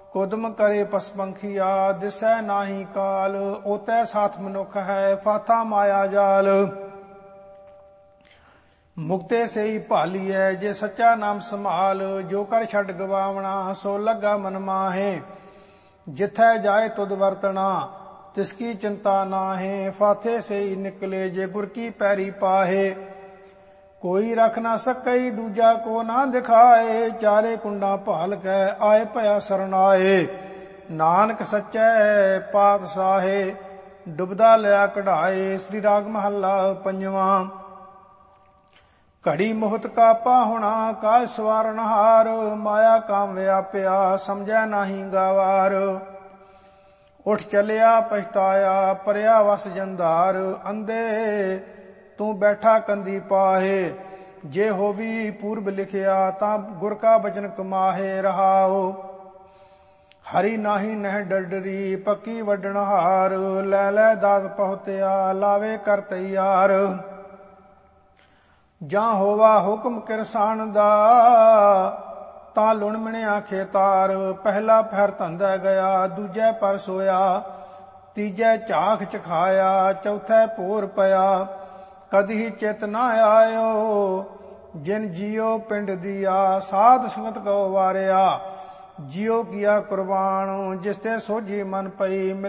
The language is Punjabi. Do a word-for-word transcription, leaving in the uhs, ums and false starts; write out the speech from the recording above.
ਕੁਦਮ ਕਰੇ ਪਸਪੰਖੀਆ, ਦਿਸੈ ਨਾਹੀ ਕਾਲ। ਓਤੈ ਸਾਥ ਮਨੁੱਖ ਹੈ, ਫਾਥਾ ਮਾਇਆ ਜਾਲ। ਮੁਕਤੇ ਸਈ ਭਾਲੀਐ, ਜੇ ਸੱਚਾ ਨਾਮ ਸੰਭਾਲ। ਜੋ ਕਰ ਛੱਡ ਗਵਾਵਣਾ, ਸੋ ਲੱਗਾ ਮਨ ਮਾਹੇ। ਜਿਥੈ ਜਾਏ ਤੁਧ ਵਰਤਣਾ, ਤਿਸਕੀ ਚਿੰਤਾ ਨਾਹੇ। ਫਾਥੇ ਸਈ ਨਿਕਲੇ, ਜੇ ਗੁਰ ਕੀ ਪੈਰੀ ਪਾਹੇ। ਕੋਈ ਰਖ ਨਾ ਸਕਈ, ਦੂਜਾ ਕੋ ਨਾ ਦਿਖਾਏ। ਚਾਰੇ ਕੁੰਡਾ ਭਾਲ ਕੈ, ਆਏ ਭਇਆ ਸਰਨਾਏ। ਨਾਨਕ ਸੱਚੈ ਪਾਤਸ਼ਾਹੇ, ਡੁਬਦਾ ਲਿਆ ਕਢਾਏ। ਸ੍ਰੀ ਰਾਗ ਮਹੱਲਾ ਪੰਜਵਾਂ। ਘੜੀ ਮੋਹਤ ਕਾ ਪਾਹੁਣਾ, ਕਾਜ ਸਵਾਰਨ ਹਾਰ। ਮਾਇਆ ਕਾਮ ਵਿਆਪਿਆ, ਸਮਝੈ ਨਾਹੀ ਗਾਵਾਰ। ਉਠ ਚਲਿਆ ਪਛਤਾਇਆ, ਪਰਿਆ ਵਸ ਜੰਧਾਰ। ਅੰਧੇ ਤੂੰ ਬੈਠਾ ਕੰਦੀ ਪਾਹੇ। ਜੇ ਹੋਵੀ ਪੂਰਬ ਲਿਖਿਆ, ਤਾਂ ਗੁਰ ਕਾ ਬਚਨ ਕਮਾਹੇ। ਰਹਾਓ ਹਰੀ ਨਾਹੀ ਨਹਿ ਡਡਰੀ, ਪੱਕੀ ਵੱਡਣ ਹਾਰ। ਲੈ ਲੈ ਦਾਤ ਪਹੁਤਿਆ, ਲਾਵੇ ਕਰ ਤੈਯਾਰ। ਜਾਂ ਹੋਵਾ ਹੁਕਮ ਕਿਰਸਾਨ ਦਾ, ਤਾਂ ਲੁਣ ਮਿਣਿਆ ਖੇਤਾਰ। ਪਹਿਲਾ ਪਹਿਰ ਧੰਦਾ ਗਿਆ, ਦੂਜੈ ਪਰ ਸੋਇਆ। ਤੀਜੈ ਝਾਖ ਚਖਾਇਆ, ਚੌਥੈ ਭੋਰ ਪਿਆ। ਕਦਹੀ ਚਿਤ ਨਾ ਆਇਓ, ਜਿਨ ਜੀਓ ਪਿੰਡ ਦੀਆ। ਸਾਧ ਸੰਗਤ ਕਉ ਵਾਰਿਆ, ਜਿਉ ਕੀਆ ਕੁਰਬਾਨ। ਜਿਸ ਤੇ ਸੋਝੀ ਮਨ ਪਈ,